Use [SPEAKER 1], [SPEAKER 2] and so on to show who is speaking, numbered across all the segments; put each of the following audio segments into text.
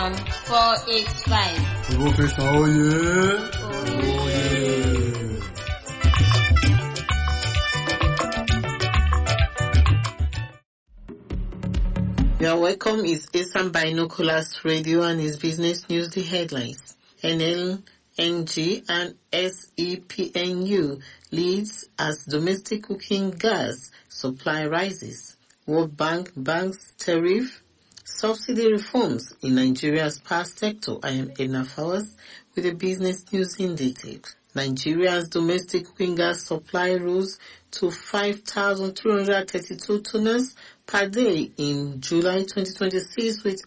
[SPEAKER 1] 485.
[SPEAKER 2] Professor Oye.
[SPEAKER 3] Your welcome is Esan Binoculars Radio and his business news. The headlines. NLNG and SEPNU leads as domestic cooking gas supply rises. World Bank banks tariff subsidy reforms in Nigeria's power sector. I am Edna Fowers with the business news in detail. Nigeria's domestic cooking gas supply rose to 5,332 tonnes per day in July 2026, with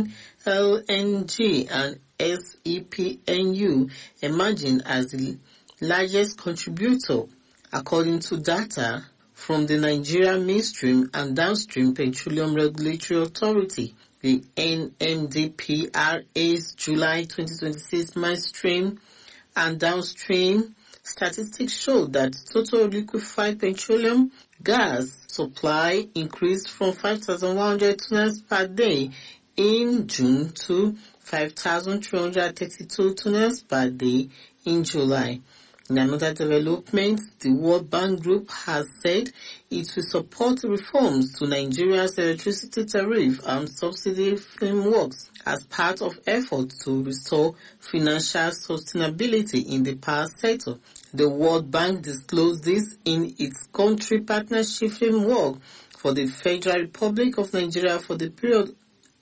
[SPEAKER 3] NLNG and SEPNU emerging as the largest contributor, according to data from the Nigeria Midstream and Downstream Petroleum Regulatory Authority. The NMDPRA's July 2026 midstream and downstream statistics show that total liquefied petroleum gas supply increased from 5,100 tonnes per day in June to 5,332 tonnes per day in July. In another development, the World Bank Group has said it will support reforms to Nigeria's electricity tariff and subsidy frameworks as part of efforts to restore financial sustainability in the power sector. The World Bank disclosed this in its country partnership framework for the Federal Republic of Nigeria for the period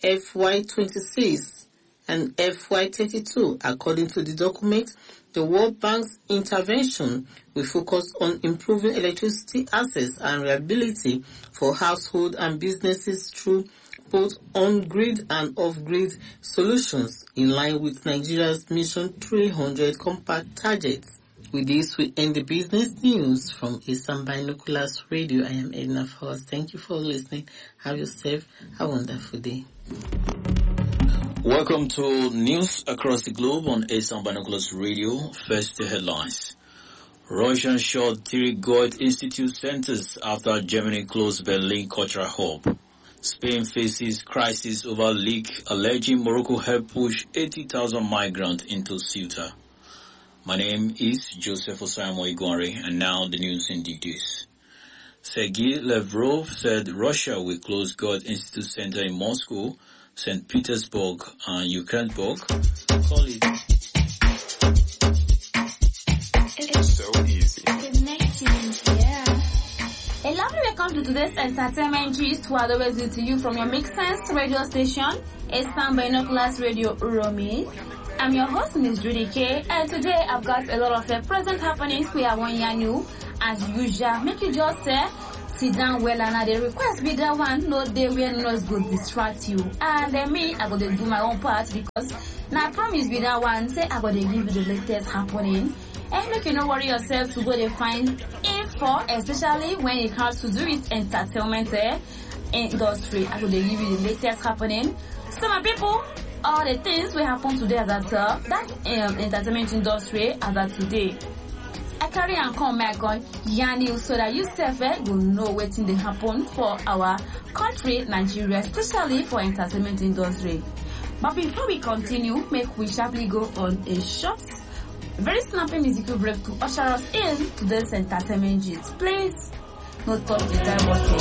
[SPEAKER 3] FY26 and FY32. According to the document, the World Bank's intervention will focus on improving electricity access and reliability for households and businesses through both on-grid and off-grid solutions in line with Nigeria's Mission 300 compact targets. With this, we end the business news from Esan Binoculars Radio. I am Edna Fowers. Thank you for listening. Have yourself a wonderful day.
[SPEAKER 4] Welcome to News Across the Globe on Esan Binoculars Radio. First, the headlines. Russia shot 3 Goethe Institute centers after Germany closed Berlin Cultural Hub. Spain faces crisis over leak alleging Morocco helped push 80,000 migrants into Ceuta. My name is Joseph Osamo Igwanre, and now the news in details. Sergei Lavrov said Russia will close Goethe Institute Center in Moscow, St. Petersburg, and Yekaterinburg. Call it.
[SPEAKER 5] It's so easy.
[SPEAKER 6] A lovely welcome to today's entertainment gist, who are always with you from your Make Sense radio station, Esan Binoculars Radio Uromi. I'm your host, Ms. Judy K, and today I've got a lot of present happenings we are one year new. As usual, make you just sit down well, and the request be that one, no day where noise go distract you. And then me, I gotta do my own part, because now I promise be that one, say I gotta give you the latest happening. And make you not worry yourself to go to find info, especially when it has to do with entertainment industry. I gotta give you the latest happening. So my people, all the things will happen today as at that entertainment industry as at today. I carry and come back on Yanni so that you self will know what they happen for our country, Nigeria, especially for entertainment industry. But before we continue, make we sharply go on a short, very snappy musical break to usher us in to this entertainment gist. Please, no talk the time watching.